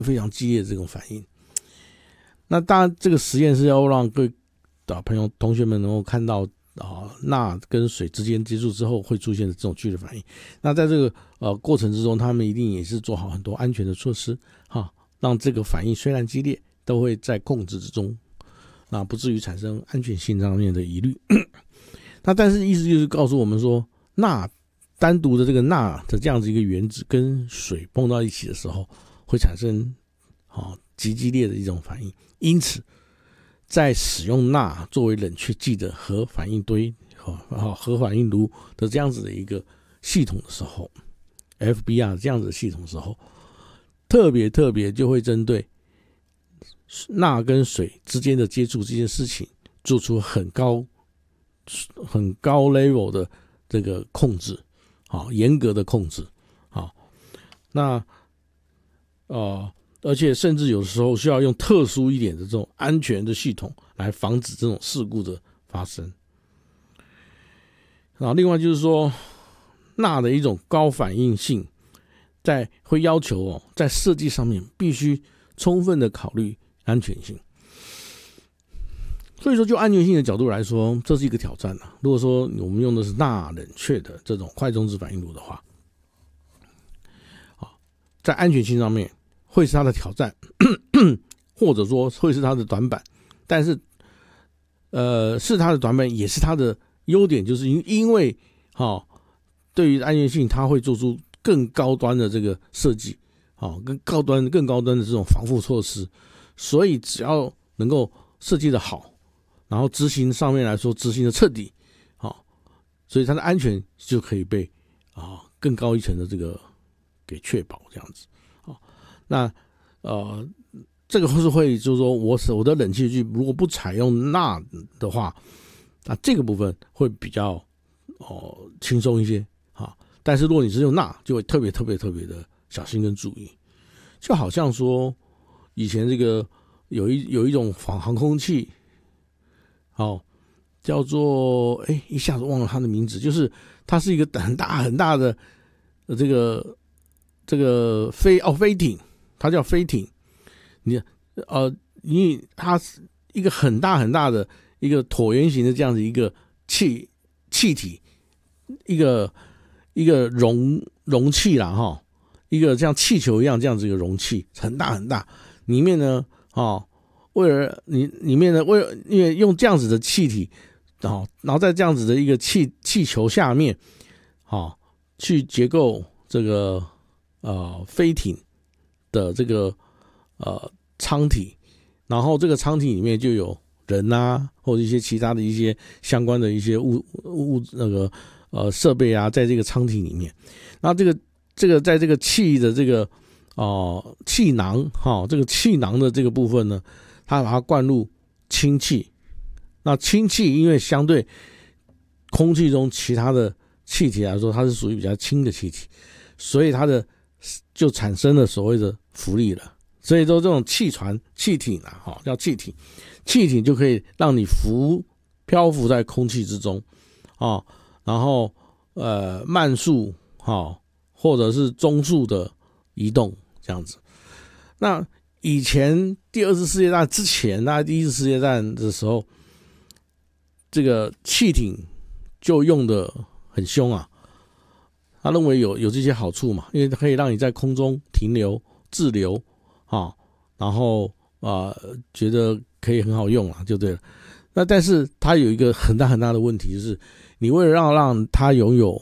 非常激烈的这种反应。那当然，这个实验是要让各位朋友、同学们能够看到钠跟水之间接触之后会出现的这种剧烈反应。那在这个过程之中，他们一定也是做好很多安全的措施，让这个反应虽然激烈，都会在控制之中，那不至于产生安全性上面的疑虑。那但是意思就是告诉我们说，钠单独的这个钠的这样子一个原子跟水碰到一起的时候，会产生极激烈的一种反应。因此在使用钠作为冷却剂的核反应堆核反应炉的这样子的一个系统的时候， FBR 这样子的系统的时候，特别就会针对钠跟水之间的接触这件事情做出很高 level 的这个控制，严格的控制。那而且甚至有时候需要用特殊一点的这种安全的系统来防止这种事故的发生。然后另外就是说，钠的一种高反应性会要求在设计上面必须充分的考虑安全性。所以说就安全性的角度来说，这是一个挑战。如果说我们用的是钠冷却的这种快中子反应炉的话，在安全性上面会是它的挑战或者说会是它的短板。但是是它的短板也是它的优点，就是因为对于安全性它会做出更高端的这个设计，更高端的这种防护措施。所以只要能够设计的好，然后执行上面来说执行的彻底，所以它的安全就可以被更高一层的这个给确保这样子。那这个是会就是说我的冷气机如果不采用钠的话，那这个部分会比较轻松一些。但是如果你是用钠，就会特别的小心跟注意。就好像说以前这个有一种航空器，叫做一下子忘了它的名字，就是它是一个很大的这个飞艇，它叫飞艇。它是一个很大的一个椭圆形的这样子一个气体，一个容器啦，一个像气球一样这样子一个容器，很大，里面呢因为用这样子的气体，然后在这样子的一个气球下面去结构这个飞艇的这个舱体，然后这个舱体里面就有人啊，或者一些其他的一些相关的一些设备啊，在这个舱体里面。那这个在这个气的这个气囊这个气囊的这个部分呢，它把它灌入氢气。那氢气因为相对空气中其他的气体来说，它是属于比较轻的气体，所以它就产生了所谓的浮力了。所以说这种气艇叫气艇，气艇就可以让你漂浮在空气之中然后慢速或者是中速的移动这样子。那以前第二次世界大战之前，大概第一次世界大战的时候，这个气艇就用的很凶他认为有这些好处嘛，因为可以让你在空中停留滞留然后觉得可以很好用就对了。那但是它有一个很大的问题，就是你为了让它拥有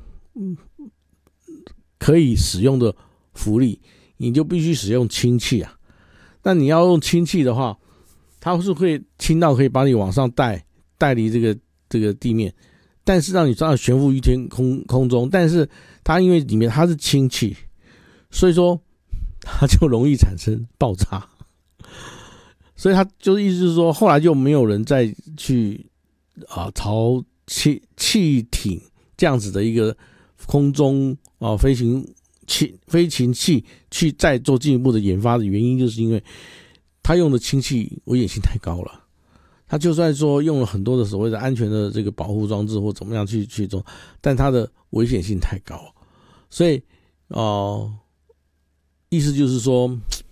可以使用的浮力，你就必须使用氢气那你要用氢气的话，它是会轻到可以把你往上带离这个地面，但是让你这样悬浮于空中，但是它因为里面它是氢气，所以说它就容易产生爆炸。所以它就是意思是说，后来就没有人再去朝气艇这样子的一个空中飞行器去再做进一步的研发的原因，就是因为它用的氢气危险性太高了。它就算说用了很多的所谓的安全的这个保护装置或怎么样去做，但它的危险性太高。所以意思就是说，